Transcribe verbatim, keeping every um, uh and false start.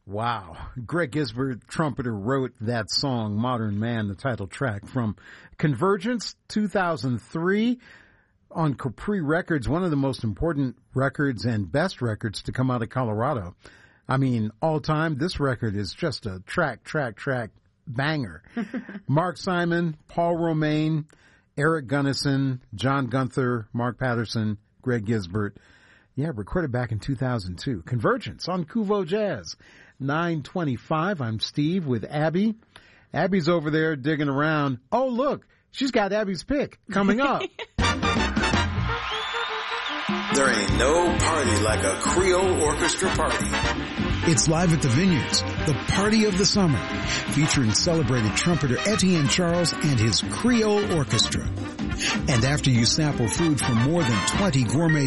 Wow. Greg Gisbert, trumpeter, wrote that song, Modern Man, the title track from Convergence two thousand three on Capri Records, one of the most important records and best records to come out of Colorado. I mean, all time, this record is just a track, track, track banger. Mark Simon, Paul Romaine, Eric Gunnison, John Gunther, Mark Patterson, Greg Gisbert. Yeah, recorded back in two thousand two. Convergence on Kuvo Jazz. nine twenty-five. I'm Steve with Abby. Abby's over there digging around. Oh, look, she's got Abby's pick coming up. There ain't no party like a Creole orchestra party. It's live at the Vineyards, the party of the summer, featuring celebrated trumpeter Etienne Charles and his Creole Orchestra. And after you sample food from more than twenty gourmet